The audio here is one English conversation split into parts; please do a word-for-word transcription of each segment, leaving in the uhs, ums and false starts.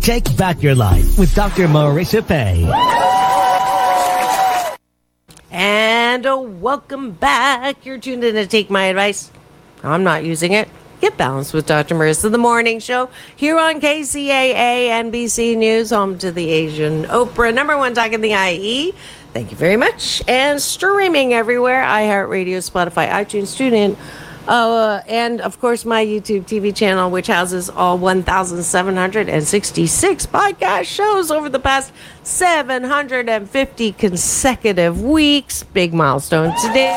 Take back your life with Doctor Marissa Pay. And uh, welcome back. You're tuned in to Take My Advice. I'm not using it. Get balanced with Doctor Marissa, the morning show here on K C A A N B C News, home to the Asian Oprah, number one talk in the I E. Thank you very much. And streaming everywhere, iHeartRadio, Spotify, iTunes, TuneIn, uh, and of course my YouTube T V channel, which houses all one thousand seven hundred sixty-six podcast shows over the past seven hundred fifty consecutive weeks. Big milestone today.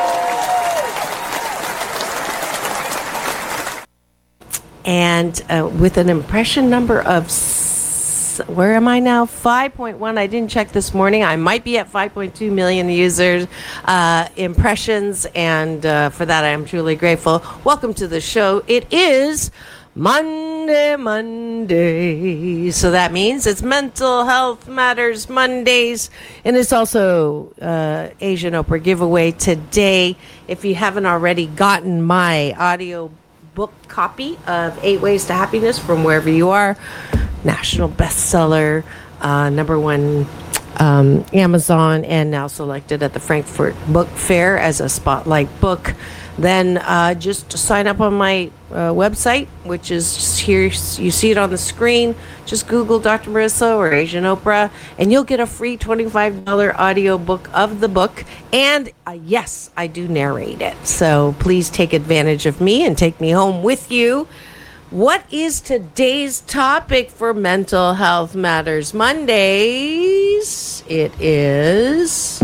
And uh, with an impression number of, s- where am I now? five point one. I didn't check this morning. I might be at five point two million users, uh, impressions. And uh, for that, I am truly grateful. Welcome to the show. It is Monday, Monday. So that means it's Mental Health Matters Mondays. And it's also uh, Asian Oprah giveaway today. If you haven't already gotten my audio book copy of Eight Ways to Happiness from wherever you are, national bestseller, uh, number one um, Amazon, and now selected at the Frankfurt Book Fair as a spotlight book, then uh, just sign up on my uh, website, which is just here. You see it on the screen. Just Google Doctor Marissa or Asian Oprah, and you'll get a free twenty-five dollars audio book of the book. And uh, yes, I do narrate it. So please take advantage of me and take me home with you. What is today's topic for Mental Health Matters Mondays? It is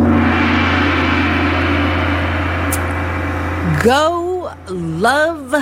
go love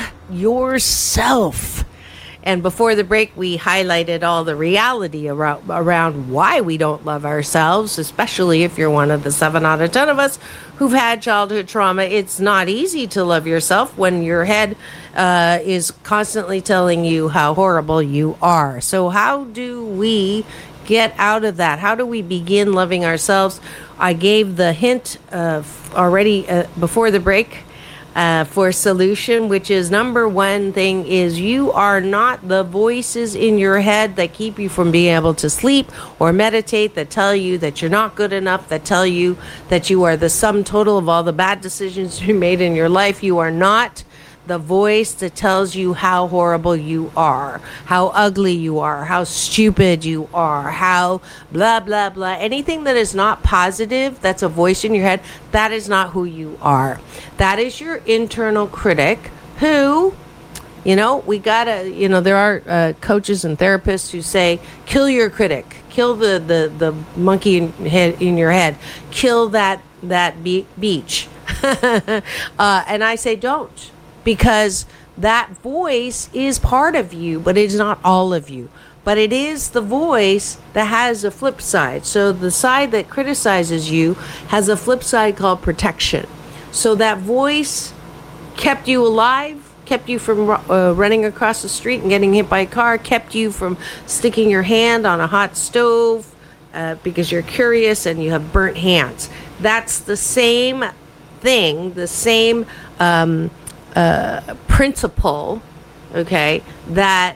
yourself. And before the break, we highlighted all the reality around, around why we don't love ourselves, especially if you're one of the seven out of ten of us who've had childhood trauma. It's not easy to love yourself when your head uh, is constantly telling you how horrible you are. So how do we get out of that? How do we begin loving ourselves? I gave the hint uh, already uh, before the break. Uh, for solution, which is number one thing is you are not the voices in your head that keep you from being able to sleep or meditate, that tell you that you're not good enough, that tell you that you are the sum total of all the bad decisions you made in your life. You are not the voice that tells you how horrible you are, how ugly you are, how stupid you are, how blah, blah, blah. Anything that is not positive, that's a voice in your head, that is not who you are. That is your internal critic who, you know, we gotta, you know, there are uh, coaches and therapists who say, kill your critic, kill the, the, the monkey in, head, in your head, kill that, that be- beach. uh, and I say, don't. Because that voice is part of you, but it's not all of you. But it is the voice that has a flip side. So the side that criticizes you has a flip side called protection. So that voice kept you alive, kept you from uh, running across the street and getting hit by a car, kept you from sticking your hand on a hot stove uh, because you're curious and you have burnt hands. That's the same thing, the same um, Uh, principle, okay, that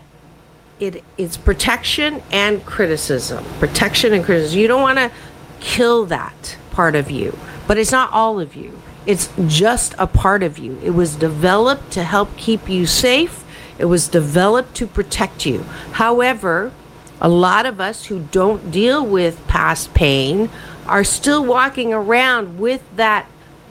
it it's protection and criticism. Protection and criticism. You don't want to kill that part of you, but it's not all of you. It's just a part of you. It was developed to help keep you safe. It was developed to protect you. However, a lot of us who don't deal with past pain are still walking around with that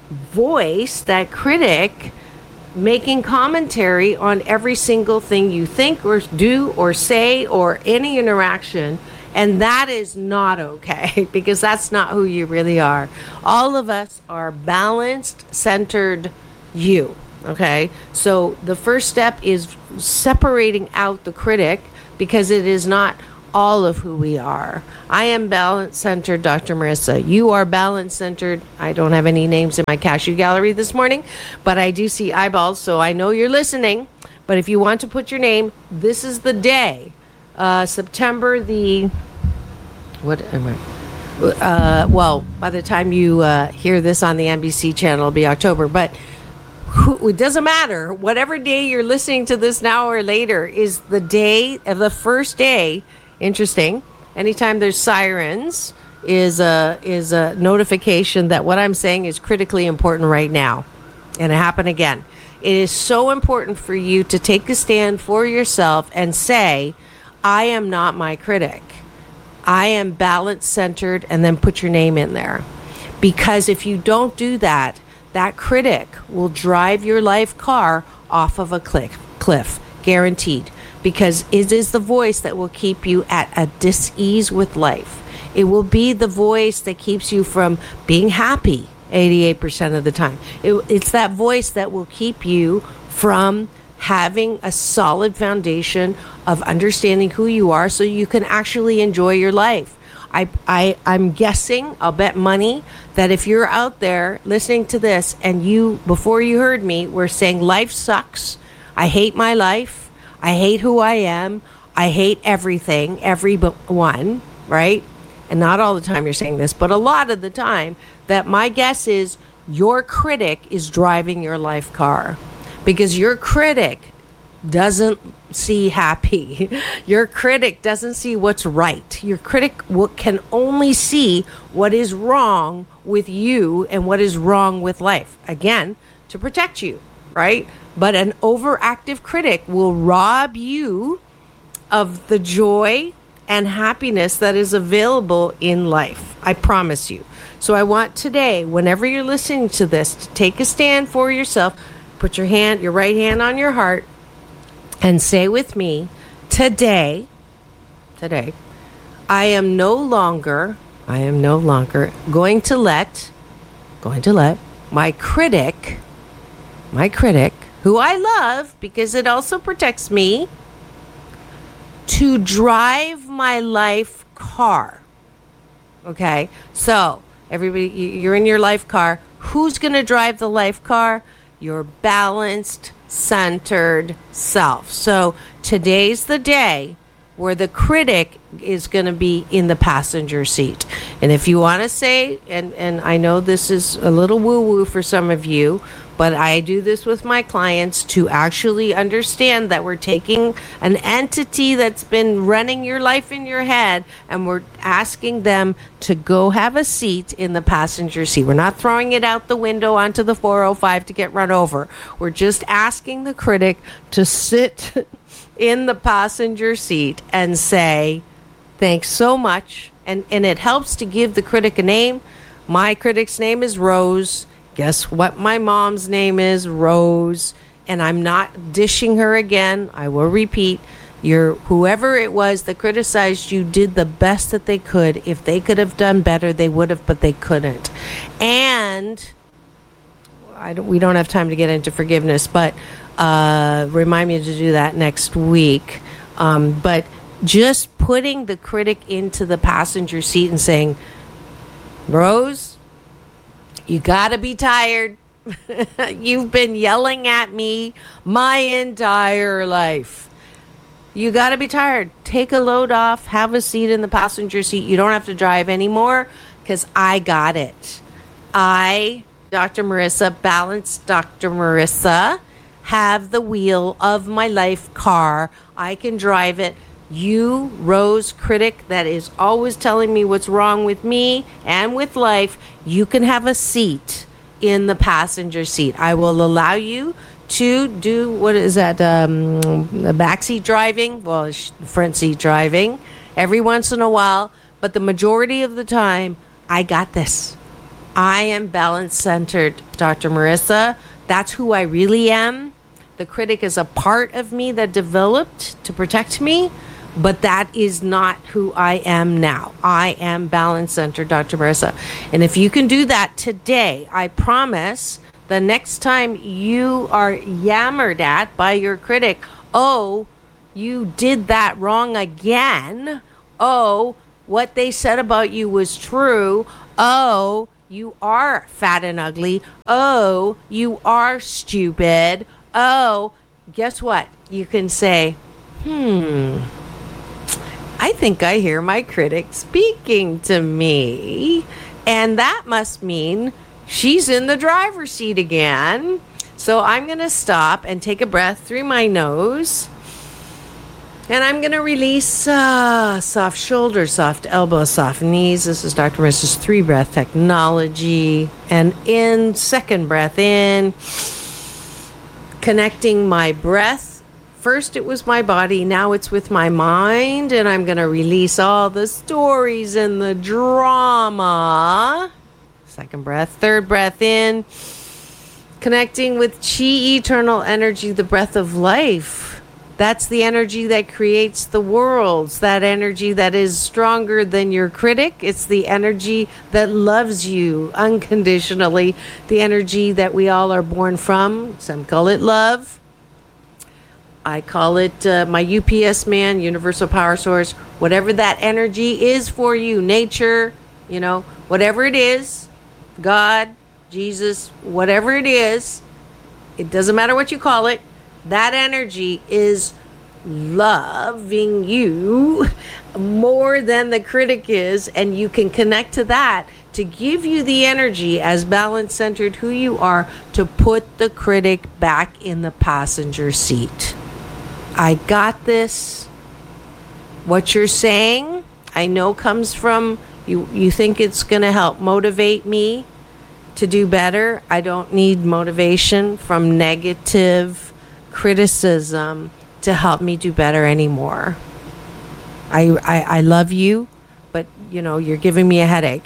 voice, that critic, making commentary on every single thing you think or do or say or any interaction. And that is not okay, because that's not who you really are. All of us are balanced, centered you. Okay. So the first step is separating out the critic, because it is not all of who we are. I am balance-centered, Doctor Marissa. You are balance-centered. I don't have any names in my cashew gallery this morning, but I do see eyeballs, so I know you're listening. But if you want to put your name, this is the day. Uh, September the... What am I... Uh, well, by the time you uh, hear this on the N B C channel, it'll be October, but who, it doesn't matter. Whatever day you're listening to this now or later is the day of the first day Interesting. Anytime there's sirens is a is a notification that what I'm saying is critically important right now. And it happened again. It is so important for you to take a stand for yourself and say, I am not my critic. I am balance centered, and then put your name in there. Because if you don't do that, that critic will drive your life car off of a cliff, cliff, guaranteed. Because it is the voice that will keep you at a dis-ease with life. It will be the voice that keeps you from being happy eighty-eight percent of the time. It, it's that voice that will keep you from having a solid foundation of understanding who you are so you can actually enjoy your life. I, I, I'm guessing, I'll bet money, that if you're out there listening to this and you, before you heard me, were saying life sucks, I hate my life, I hate who I am, I hate everything, everyone, right? And not all the time you're saying this, but a lot of the time, that my guess is your critic is driving your life car. Because your critic doesn't see happy. Your critic doesn't see what's right. Your critic can only see what is wrong with you and what is wrong with life. Again, to protect you, right? But an overactive critic will rob you of the joy and happiness that is available in life. I promise you. So I want today, whenever you're listening to this, to take a stand for yourself. Put your hand, your right hand on your heart, and say with me, today, today, I am no longer, I am no longer going to let, going to let my critic, my critic, who I love because it also protects me, to drive my life car. Okay, so everybody, you're in your life car. Who's going to drive the life car? Your balanced, centered self. So today's the day where the critic is going to be in the passenger seat. And if you want to say, and, and I know this is a little woo-woo for some of you, but I do this with my clients to actually understand that we're taking an entity that's been running your life in your head and we're asking them to go have a seat in the passenger seat. We're not throwing it out the window onto the four oh five to get run over. We're just asking the critic to sit in the passenger seat and say, thanks so much. And, and it helps to give the critic a name. My critic's name is Rose. Guess what my mom's name is? Rose. And I'm not dishing her again. I will repeat. Your whoever it was that criticized you did the best that they could. If they could have done better, they would have, but they couldn't. And I don't, we don't have time to get into forgiveness, but uh, remind me to do that next week. Um, but just putting the critic into the passenger seat and saying, Rose, you gotta be tired. You've been yelling at me my entire life. You gotta be tired. Take a load off. Have a seat in the passenger seat. You don't have to drive anymore because I got it. I, Doctor Marissa, balanced Doctor Marissa, have the wheel of my life car. I can drive it. You, Rose, critic that is always telling me what's wrong with me and with life, you can have a seat in the passenger seat. I will allow you to do, what is that, um, the backseat driving, well, front seat driving, every once in a while, but the majority of the time, I got this. I am balance-centered, Doctor Marissa. That's who I really am. The critic is a part of me that developed to protect me, but that is not who I am now. I am balance-centered, Doctor Marissa. And if you can do that today, I promise the next time you are yammered at by your critic, oh, you did that wrong again. Oh, what they said about you was true. Oh, you are fat and ugly. Oh, you are stupid. Oh, guess what? You can say, hmm, I think I hear my critic speaking to me. And that must mean she's in the driver's seat again. So I'm going to stop and take a breath through my nose And I'm going to release uh, soft shoulders, soft elbows, soft knees. This is Doctor Marissa's three breath technology. And in, second breath in, connecting my breath. First it was my body, now it's with my mind. And I'm going to release all the stories and the drama. Second breath, third breath in, connecting with Chi, eternal energy, the breath of life. That's the energy that creates the worlds, that energy that is stronger than your critic. It's the energy that loves you unconditionally, the energy that we all are born from. Some call it love. I call it uh, my U P S man, universal power source. Whatever that energy is for you, nature, you know, whatever it is, God, Jesus, whatever it is, it doesn't matter what you call it. That energy is loving you more than the critic is, and you can connect to that to give you the energy as balance centered who you are to put the critic back in the passenger seat. I got this. What you're saying, I know comes from you. You think it's going to help motivate me to do better. I don't need motivation from negative criticism to help me do better anymore. I, I I love you, but you know, you're giving me a headache.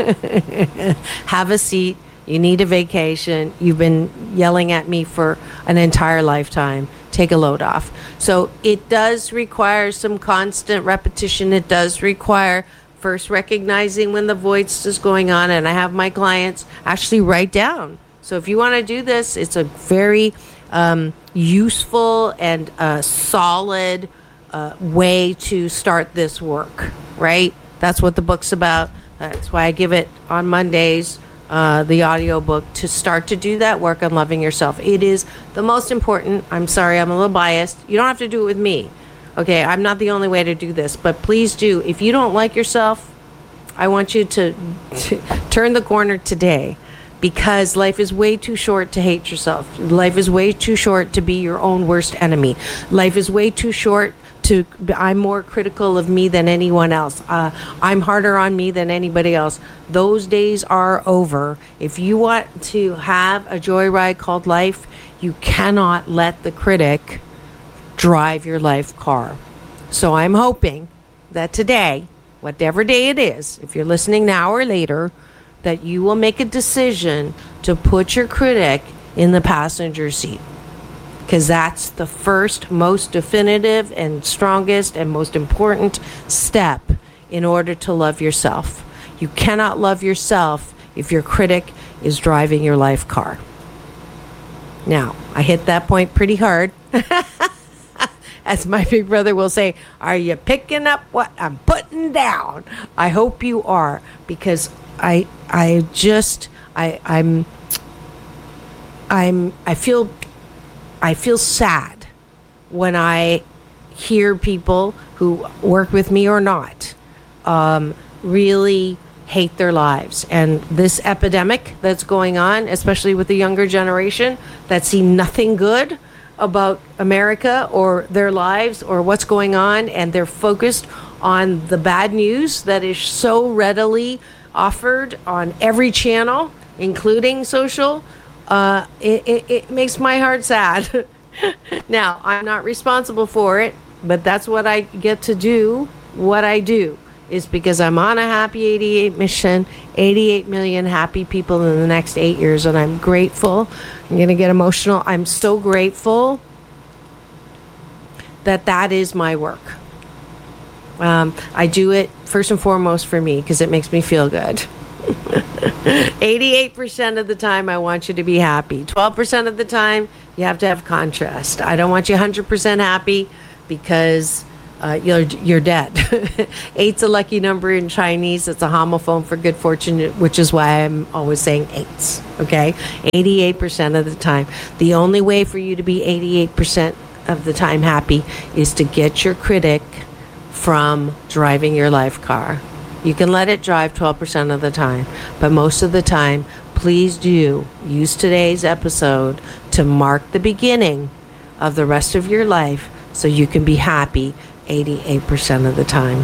Have a seat. You need a vacation. You've been yelling at me for an entire lifetime. Take a load off. So it does require some constant repetition. It does require first recognizing when the voice is going on, and I have my clients actually write down. So if you want to do this, it's a very um, useful and uh, solid uh, way to start this work, right? That's what the book's about. That's why I give it on Mondays, uh, the audio book, to start to do that work on loving yourself. It is the most important. I'm sorry, I'm a little biased. You don't have to do it with me. Okay, I'm not the only way to do this, but please do. If you don't like yourself, I want you to, to turn the corner today, because life is way too short to hate yourself. Life is way too short to be your own worst enemy. Life is way too short to, I'm more critical of me than anyone else. Uh, I'm harder on me than anybody else. Those days are over. If you want to have a joyride called life, you cannot let the critic drive your life car. So I'm hoping that today, whatever day it is, if you're listening now or later, that you will make a decision to put your critic in the passenger seat. Because that's the first, most definitive and strongest and most important step in order to love yourself. You cannot love yourself if your critic is driving your life car. Now, I hit that point pretty hard. As my big brother will say, are you picking up what I'm putting down? I hope you are, because I I just I I'm I'm I feel I feel sad when I hear people who work with me or not um, really hate their lives. And this epidemic that's going on, especially with the younger generation that see nothing good about America or their lives or what's going on, and they're focused on the bad news that is so readily offered on every channel, including social, uh, it, it, it makes my heart sad. Now, I'm not responsible for it, but that's what I get to do. What I do is because I'm on a Happy eighty-eight mission, eighty-eight million happy people in the next eight years, and I'm grateful. I'm going to get emotional. I'm so grateful that that is my work. Um, I do it first and foremost for me because it makes me feel good. eighty-eight percent of the time, I want you to be happy. twelve percent of the time, you have to have contrast. I don't want you one hundred percent happy because uh, you're, you're dead. Eight's a lucky number in Chinese. It's a homophone for good fortune, which is why I'm always saying eights. Okay? eighty-eight percent of the time. The only way for you to be eighty-eight percent of the time happy is to get your critic from driving your life car. You can let it drive twelve percent of the time, but most of the time, please do use today's episode to mark the beginning of the rest of your life so you can be happy eighty-eight percent of the time.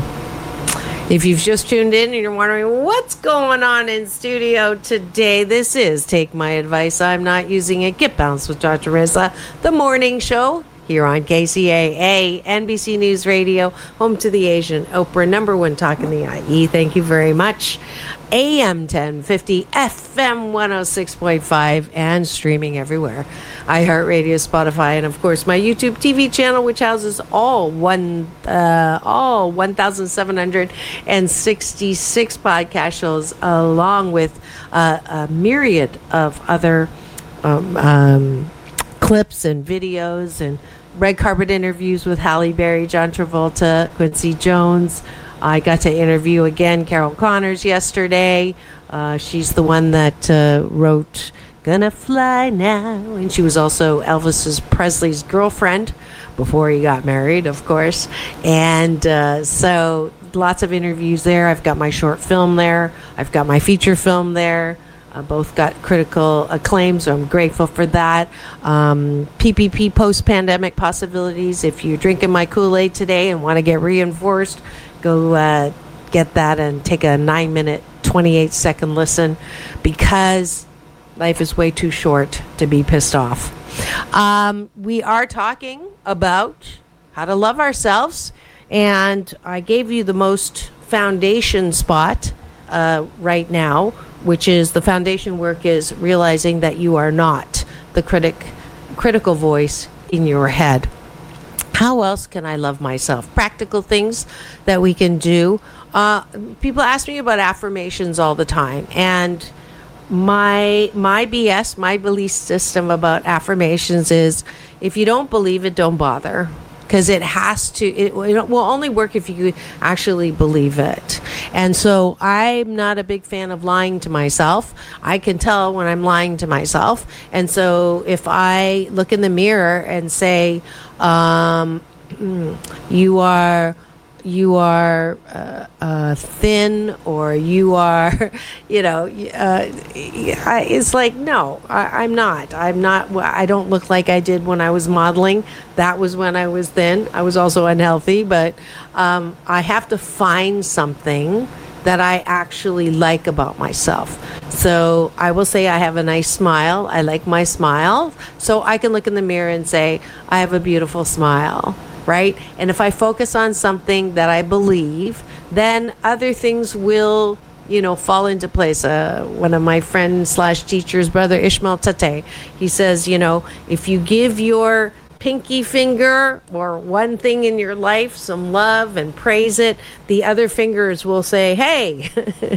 If you've just tuned in and you're wondering what's going on in studio today, this is Take My Advice, I'm Not Using It. Get Bounced with Doctor Rizza, the morning show here on K C A A, N B C News Radio, home to the Asian Oprah, number one talk in the I E. Thank you very much. A M ten fifty, F M one oh six point five, and streaming everywhere. iHeartRadio, Spotify, and of course my YouTube T V channel, which houses all one, uh, all one thousand seven hundred sixty-six podcast shows, along with uh, a myriad of other um, um, clips and videos and red carpet interviews with Halle Berry, John Travolta, Quincy Jones. I got to interview again Carol Connors yesterday. Uh, she's the one that uh, wrote Gonna Fly Now, and she was also Elvis's Presley's girlfriend before he got married, of course. And uh, so lots of interviews there. I've got my short film there. I've got my feature film there. Uh, both got critical acclaim, so I'm grateful for that. Um, P P P, post-pandemic possibilities. If you're drinking my Kool-Aid today and want to get reinforced, go uh, get that and take a nine minute, twenty-eight second listen, because life is way too short to be pissed off. Um, we are talking about how to love ourselves, and I gave you the most foundation spot uh, right now, which is the foundation work is realizing that you are not the critic, critical voice in your head. How else can I love myself? Practical things that we can do. Uh, people ask me about affirmations all the time, and my my B S, my belief system about affirmations is, if you don't believe it, don't bother. Because it has to, it, it will only work if you actually believe it. And so I'm not a big fan of lying to myself. I can tell when I'm lying to myself. And so if I look in the mirror and say, um, you are, you are uh, uh, thin, or you are, you know, uh, it's like, no, I, I'm not. I'm not. I don't look like I did when I was modeling. That was when I was thin. I was also unhealthy, but um, I have to find something that I actually like about myself. So I will say I have a nice smile. I like my smile. So I can look in the mirror and say, I have a beautiful smile. Right? And if I focus on something that I believe, then other things will, you know, fall into place. Uh, one of my friends slash teachers, brother Ishmael Tate, he says, you know, if you give your pinky finger or one thing in your life some love and praise it, the other fingers will say, hey,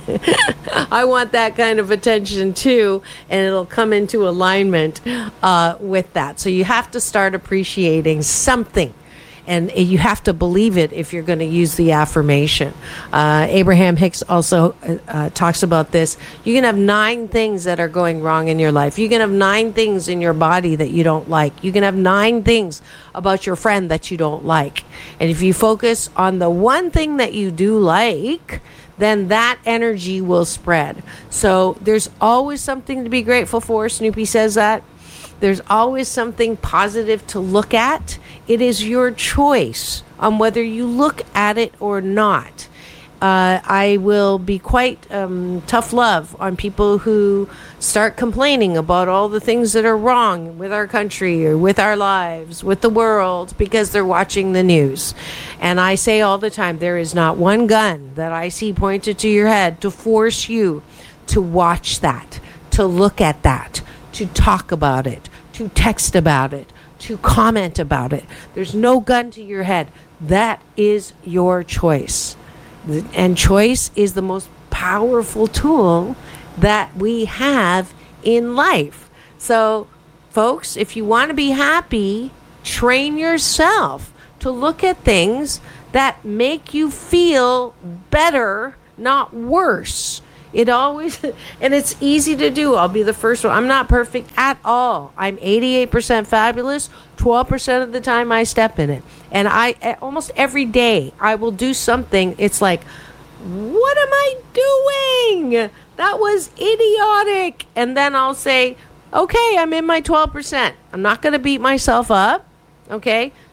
I want that kind of attention too, and it'll come into alignment uh, with that. So you have to start appreciating something. And you have to believe it if you're going to use the affirmation. Uh, Abraham Hicks also uh, talks about this. You can have nine things that are going wrong in your life. You can have nine things in your body that you don't like. You can have nine things about your friend that you don't like. And if you focus on the one thing that you do like, then that energy will spread. So there's always something to be grateful for. Snoopy says that. There's always something positive to look at. It is your choice on whether you look at it or not. Uh, I will be quite um, tough love on people who start complaining about all the things that are wrong with our country or with our lives, with the world, because they're watching the news. And I say all the time, there is not one gun that I see pointed to your head to force you to watch that, to look at that, to talk about it, to text about it, to comment about it. There's no gun to your head. That is your choice. And choice is the most powerful tool that we have in life. So, folks, if you want to be happy, train yourself to look at things that make you feel better, not worse. It always, and it's easy to do. I'll be the first one. I'm not perfect at all. I'm eighty-eight percent fabulous. twelve percent of the time I step in it. And I, almost every day, I will do something. It's like, what am I doing? That was idiotic. And then I'll say, okay, I'm in my twelve percent. I'm not going to beat myself up. Okay.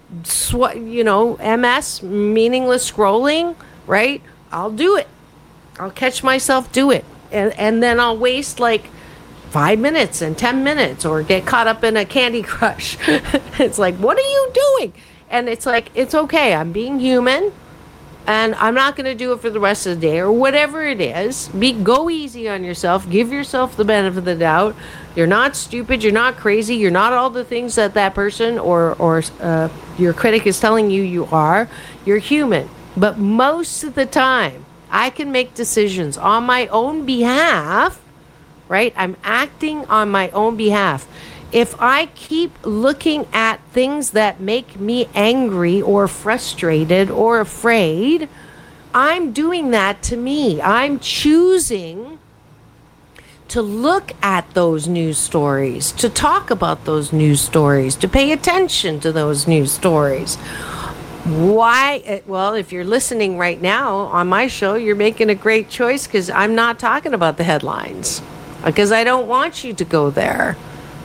sw- you know, M S, meaningless scrolling, right? I'll do it. I'll catch myself do it. And, and then I'll waste like five minutes and ten minutes or get caught up in a Candy Crush. It's like, what are you doing? And it's like, it's okay. I'm being human. And I'm not going to do it for the rest of the day or whatever it is. Be go easy on yourself. Give yourself the benefit of the doubt. You're not stupid. You're not crazy. You're not all the things that that person or or uh, your critic is telling you you are. You're human. But most of the time, I can make decisions on my own behalf, right? I'm acting on my own behalf. If I keep looking at things that make me angry or frustrated or afraid, I'm doing that to me. I'm choosing to look at those news stories, to talk about those news stories, to pay attention to those news stories. Why? Well, if you're listening right now on my show, you're making a great choice because I'm not talking about the headlines because I don't want you to go there.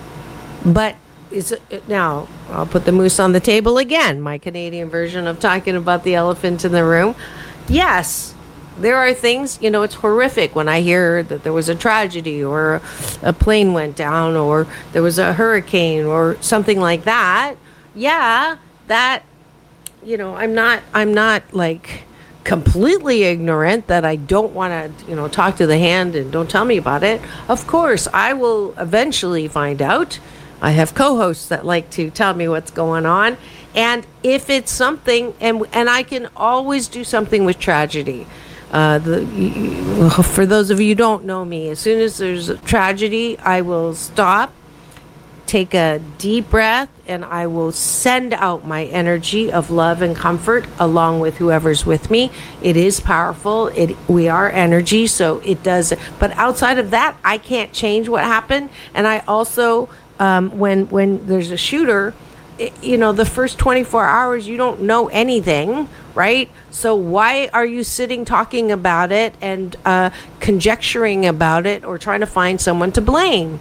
But is it, now, I'll put the moose on the table again, my Canadian version of talking about the elephant in the room. Yes, there are things, you know, it's horrific when I hear that there was a tragedy or a plane went down or there was a hurricane or something like that. Yeah, that, you know, I'm not, I'm not like completely ignorant that I don't want to, you know, talk to the hand and don't tell me about it. Of course, I will eventually find out. I have co-hosts that like to tell me what's going on. And if it's something, and and I can always do something with tragedy. Uh, the, for those of you who don't know me, as soon as there's a tragedy, I will stop, take a deep breath, and I will send out my energy of love and comfort along with whoever's with me. It is powerful. It we are energy, so it does. But outside of that, I can't change what happened. And I also... Um, when when there's a shooter, it, you know, the first twenty-four hours, you don't know anything, right? So why are you sitting talking about it and uh, conjecturing about it or trying to find someone to blame?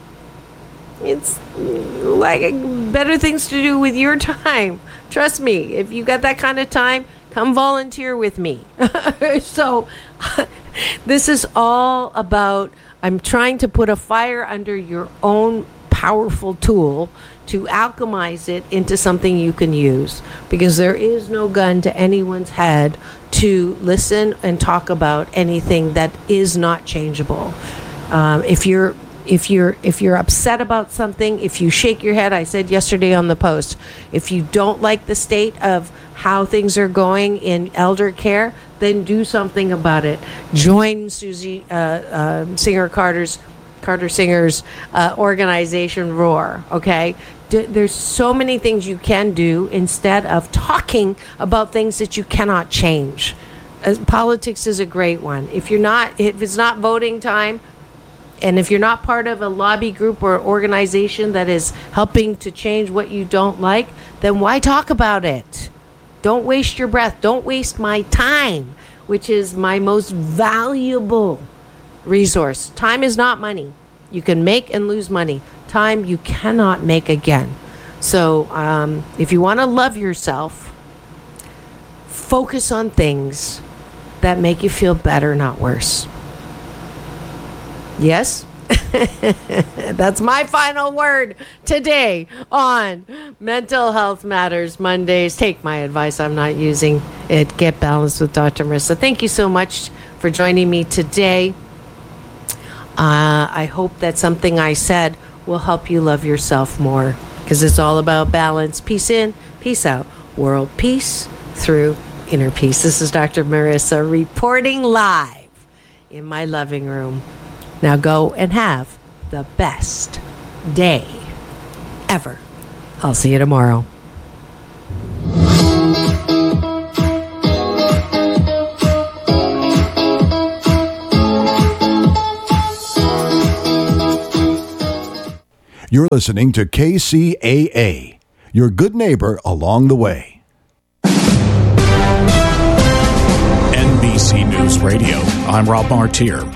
It's like better things to do with your time. Trust me, if you got that kind of time, come volunteer with me. So this is all about, I'm trying to put a fire under your own powerful tool to alchemize it into something you can use, because there is no gun to anyone's head to listen and talk about anything that is not changeable. Um, if you're if you're if you're upset about something, if you shake your head, I said yesterday on the post, if you don't like the state of how things are going in elder care, then do something about it. Join Susie uh, uh, Singer Carter's Carter Singer's uh, organization, Roar, okay? D- there's so many things you can do instead of talking about things that you cannot change. Uh, politics is a great one. If you're not, if it's not voting time, and if you're not part of a lobby group or organization that is helping to change what you don't like, then why talk about it? Don't waste your breath. Don't waste my time, which is my most valuable resource. Time is not money. You can make and lose money. Time you cannot make again. So um, if you want to love yourself, focus on things that make you feel better, not worse. Yes? That's my final word today on Mental Health Matters Mondays. Take my advice. I'm not using it. Get balanced with Doctor Marissa. Thank you so much for joining me today. Uh, I hope that something I said will help you love yourself more, because it's all about balance. Peace in, peace out. World peace through inner peace. This is Doctor Marissa reporting live in my living room. Now go and have the best day ever. I'll see you tomorrow. You're listening to K C A A, your good neighbor along the way. N B C News Radio, I'm Rob Martier.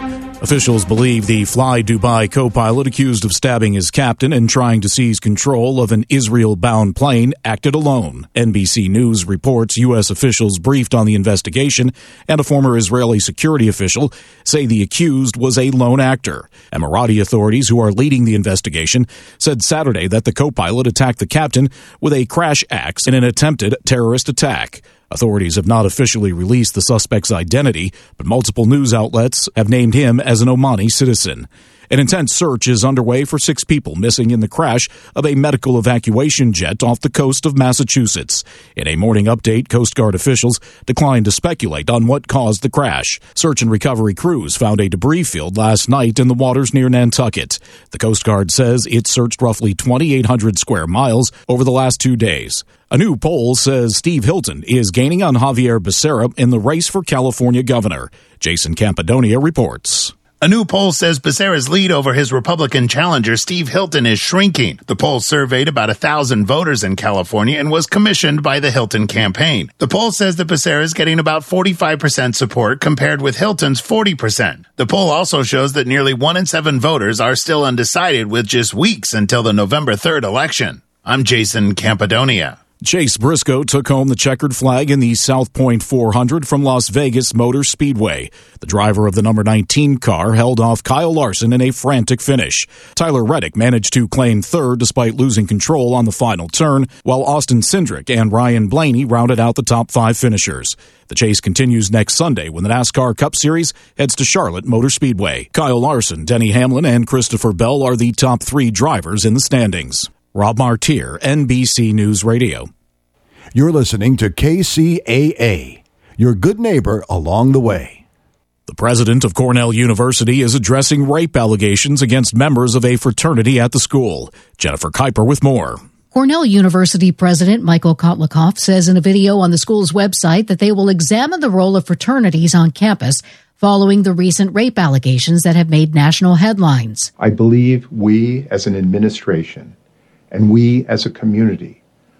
Officials believe the Fly Dubai co-pilot accused of stabbing his captain and trying to seize control of an Israel-bound plane acted alone. N B C News reports U S officials briefed on the investigation and a former Israeli security official say the accused was a lone actor. Emirati authorities who are leading the investigation said Saturday that the co-pilot attacked the captain with a crash axe in an attempted terrorist attack. Authorities have not officially released the suspect's identity, but multiple news outlets have named him as an Omani citizen. An intense search is underway for six people missing in the crash of a medical evacuation jet off the coast of Massachusetts. In a morning update, Coast Guard officials declined to speculate on what caused the crash. Search and recovery crews found a debris field last night in the waters near Nantucket. The Coast Guard says it searched roughly twenty-eight hundred square miles over the last two days. A new poll says Steve Hilton is gaining on Javier Becerra in the race for California governor. Jason Campidonia reports. A new poll says Becerra's lead over his Republican challenger, Steve Hilton, is shrinking. The poll surveyed about one thousand voters in California and was commissioned by the Hilton campaign. The poll says that Becerra is getting about forty-five percent support compared with Hilton's forty percent. The poll also shows that nearly one in seven voters are still undecided with just weeks until the November third election. I'm Jason Campidonia. Chase Briscoe took home the checkered flag in the South Point four hundred from Las Vegas Motor Speedway. The driver of the number nineteen car held off Kyle Larson in a frantic finish. Tyler Reddick managed to claim third despite losing control on the final turn, while Austin Cindric and Ryan Blaney rounded out the top five finishers. The chase continues next Sunday when the NASCAR Cup Series heads to Charlotte Motor Speedway. Kyle Larson, Denny Hamlin, and Christopher Bell are the top three drivers in the standings. Rob Martier, N B C News Radio. You're listening to K C A A, your good neighbor along the way. The president of Cornell University is addressing rape allegations against members of a fraternity at the school. Jennifer Kuiper with more. Cornell University President Michael Kotlikoff says in a video on the school's website that they will examine the role of fraternities on campus following the recent rape allegations that have made national headlines. I believe we as an administration and we as a community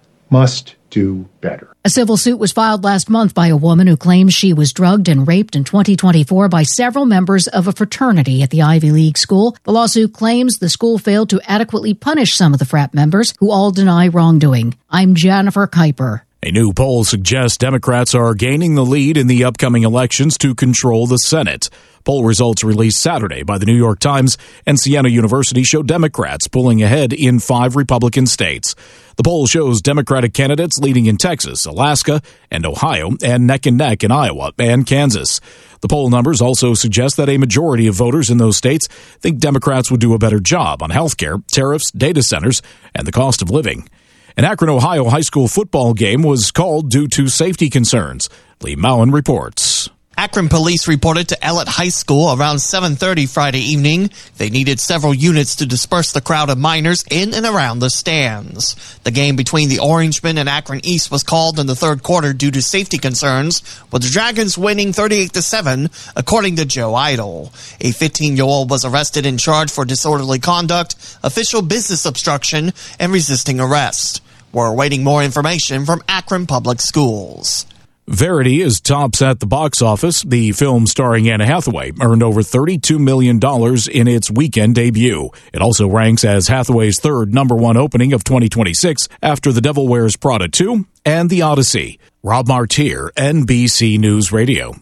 must do better. A civil suit was filed last month by a woman who claims she was drugged and raped in twenty twenty-four by several members of a fraternity at the Ivy League school. The lawsuit claims the school failed to adequately punish some of the frat members, who all deny wrongdoing. I'm Jennifer Kuiper. A new poll suggests Democrats are gaining the lead in the upcoming elections to control the Senate. Poll results released Saturday by the New York Times and Siena University show Democrats pulling ahead in five Republican states. The poll shows Democratic candidates leading in Texas, Alaska, and Ohio, and neck and neck in Iowa and Kansas. The poll numbers also suggest that a majority of voters in those states think Democrats would do a better job on health care, tariffs, data centers, and the cost of living. An Akron, Ohio high school football game was called due to safety concerns. Lee Mowen reports. Akron police reported to Ellett High School around seven thirty Friday evening. They needed several units to disperse the crowd of minors in and around the stands. The game between the Orangemen and Akron East was called in the third quarter due to safety concerns, with the Dragons winning thirty-eight to seven, according to Joe Idle. A fifteen-year-old was arrested and charged for disorderly conduct, official business obstruction, and resisting arrest. We're awaiting more information from Akron Public Schools. Verity is tops at the box office. The film starring Anne Hathaway earned over thirty-two million dollars in its weekend debut. It also ranks as Hathaway's third number one opening of twenty twenty-six after The Devil Wears Prada two and The Odyssey. Rob Martier, N B C News Radio.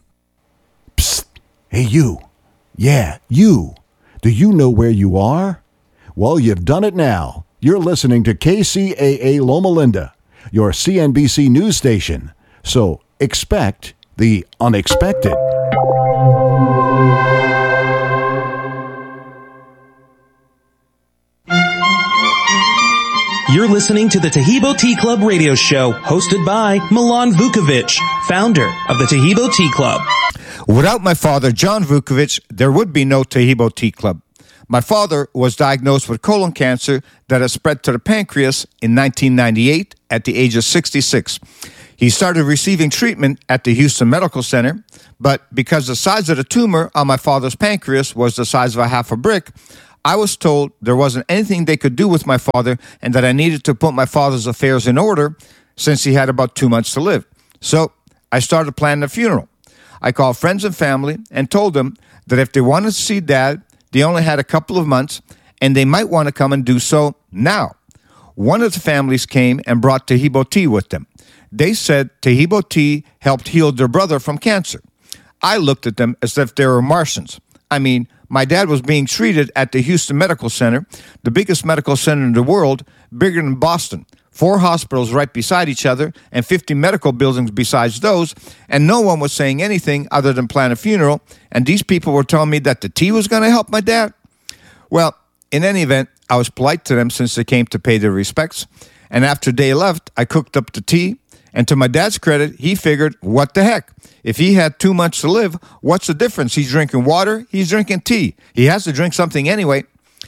Psst. Hey, you. Yeah, you. Do you know where you are? Well, you've done it now. You're listening to K C A A Loma Linda, your C N B C news station. So expect the unexpected. You're listening to the Taheebo Tea Club radio show, hosted by Milan Vukovic, founder of the Taheebo Tea Club. Without my father, John Vukovic, there would be no Taheebo Tea Club. My father was diagnosed with colon cancer that has spread to the pancreas in nineteen ninety-eight at the age of sixty-six. He started receiving treatment at the Houston Medical Center, but because the size of the tumor on my father's pancreas was the size of a half a brick, I was told there wasn't anything they could do with my father and that I needed to put my father's affairs in order since he had about two months to live. So I started planning a funeral. I called friends and family and told them that if they wanted to see Dad, they only had a couple of months, and they might want to come and do so now. One of the families came and brought Taheebo tea with them. They said Taheebo tea helped heal their brother from cancer. I looked at them as if they were Martians. I mean, my dad was being treated at the Houston Medical Center, the biggest medical center in the world, bigger than Boston. Four hospitals right beside each other and fifty medical buildings besides those, and no one was saying anything other than plan a funeral, and these people were telling me that the tea was going to help my dad? Well, in any event, I was polite to them since they came to pay their respects, and after they left, I cooked up the tea, and to my dad's credit, he figured, what the heck? If he had two months to live, what's the difference? He's drinking water, he's drinking tea. He has to drink something anyway.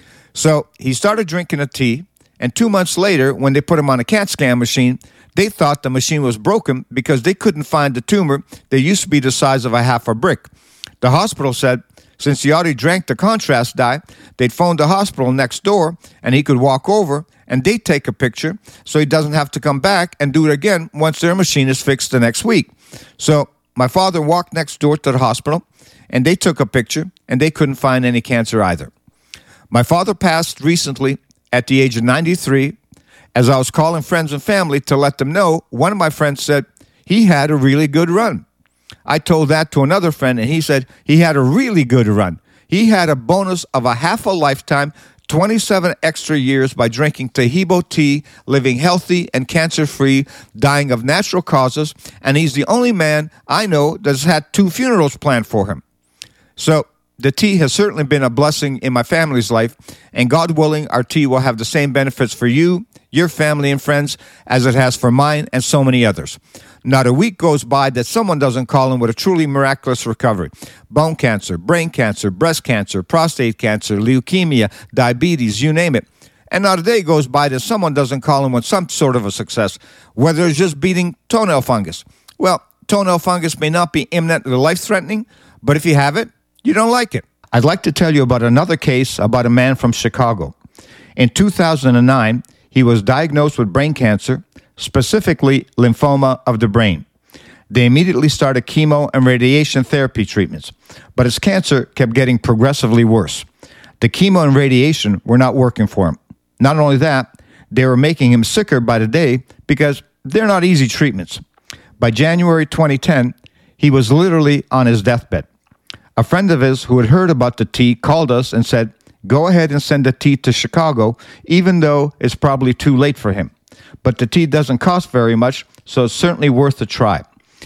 So he started drinking a tea, and two months later, when they put him on a CAT scan machine, they thought the machine was broken because they couldn't find the tumor that used to be the size of a half a brick. The hospital said, since he already drank the contrast dye, they'd phoned the hospital next door, and he could walk over, and they'd take a picture so he doesn't have to come back and do it again once their machine is fixed the next week. So my father walked next door to the hospital, and they took a picture, and they couldn't find any cancer either. My father passed recently at the age of ninety-three. As I was calling friends and family to let them know, one of my friends said he had a really good run. I told that to another friend, and he said he had a really good run. He had a bonus of a half a lifetime, twenty-seven extra years by drinking Taheebo tea, living healthy and cancer-free, dying of natural causes, and he's the only man I know that's had two funerals planned for him. So the tea has certainly been a blessing in my family's life, and God willing, our tea will have the same benefits for you, your family, and friends as it has for mine and so many others. Not a week goes by that someone doesn't call in with a truly miraculous recovery. Bone cancer, brain cancer, breast cancer, prostate cancer, leukemia, diabetes, you name it. And not a day goes by that someone doesn't call in with some sort of a success, whether it's just beating toenail fungus. Well, toenail fungus may not be imminently life-threatening, but if you have it, you don't like it. I'd like to tell you about another case about a man from Chicago. In two thousand nine, he was diagnosed with brain cancer, specifically lymphoma of the brain. They immediately started chemo and radiation therapy treatments, but his cancer kept getting progressively worse. The chemo and radiation were not working for him. Not only that, they were making him sicker by the day because they're not easy treatments. By January twenty ten, he was literally on his deathbed. A friend of his who had heard about the tea called us and said, go ahead and send the tea to Chicago, even though it's probably too late for him. But the tea doesn't cost very much, so it's certainly worth a try.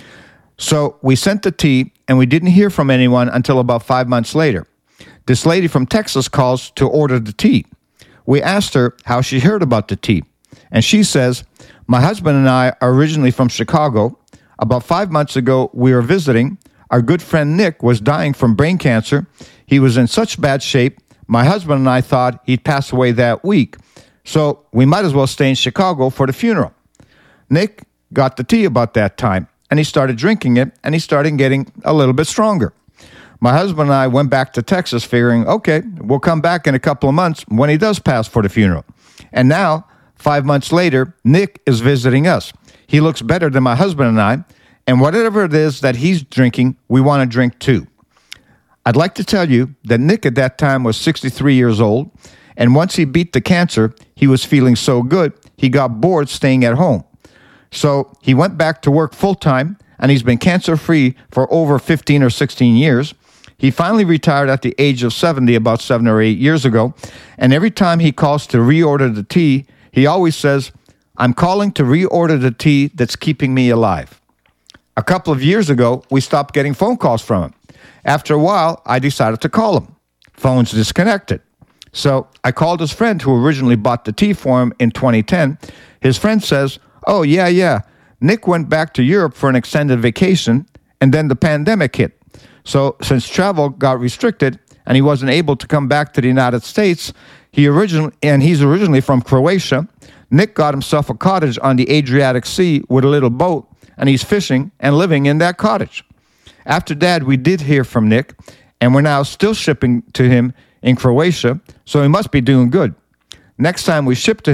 So we sent the tea, and we didn't hear from anyone until about five months later. This lady from Texas calls to order the tea. We asked her how she heard about the tea, and she says, my husband and I are originally from Chicago. About five months ago, we were visiting. Our good friend Nick was dying from brain cancer. He was in such bad shape, my husband and I thought he'd pass away that week. So we might as well stay in Chicago for the funeral. Nick got the tea about that time, and he started drinking it, and he started getting a little bit stronger. My husband and I went back to Texas figuring, okay, we'll come back in a couple of months when he does pass for the funeral. And now, five months later, Nick is visiting us. He looks better than my husband and I, and whatever it is that he's drinking, we want to drink too. I'd like to tell you that Nick at that time was sixty-three years old, and once he beat the cancer, he was feeling so good, he got bored staying at home. So he went back to work full-time, and he's been cancer-free for over fifteen or sixteen years. He finally retired at the age of seventy about seven or eight years ago, and every time he calls to reorder the tea, he always says, I'm calling to reorder the tea that's keeping me alive. A couple of years ago, we stopped getting phone calls from him. After a while, I decided to call him. Phone's disconnected. So I called his friend who originally bought the tea for him in twenty ten. His friend says, oh, yeah, yeah, Nick went back to Europe for an extended vacation, and then the pandemic hit. So since travel got restricted and he wasn't able to come back to the United States, he originally and he's originally from Croatia, Nick got himself a cottage on the Adriatic Sea with a little boat, and he's fishing and living in that cottage. After that, we did hear from Nick, and we're now still shipping to him in Croatia, so he must be doing good. Next time we ship to